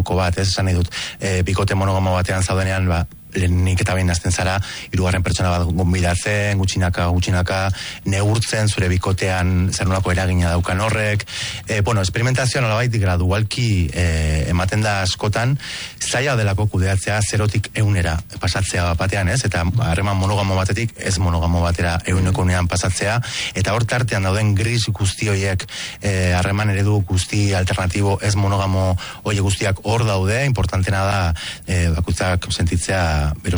moduko bat, ez esan nahi dut, bikote monogamo batean zaudenean, lehenik eta behin nazten zara, hirugarren pertsona bat gonbidatzen, gutxinaka, neurtzen zure bikotean zer nolako eragina daukan horrek. Experimentazioa nolabait gradualki ematen da askotan, zaila delako kudeatzea 0-tik 100 pasatzea batean, ez? Eta harreman monogamo batetik ez monogamo batera 100 pasatzea, eta hor tartean dauden gris guzti horiek, harreman eredu guzti alternatibo ez monogamo horiek guztiak hor daude, importantena da bakutzak sentitzea